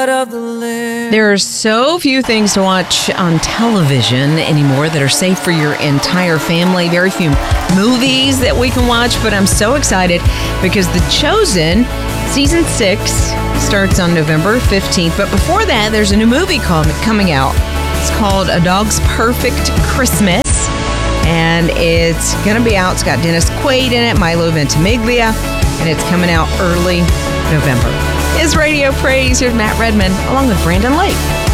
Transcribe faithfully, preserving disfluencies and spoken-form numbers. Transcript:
blood of the Lamb. There are so few things to watch on television anymore that are safe for your entire family. Very few movies that we can watch, but I'm so excited because The Chosen Season six starts on November fifteenth. But before that, there's a new movie called, coming out. It's called A Dog's Perfect Christmas. And it's going to be out. It's got Dennis Quaid in it, Milo Ventimiglia, and it's coming out early November. Is Radio Praise. Here's Matt Redman along with Brandon Lake.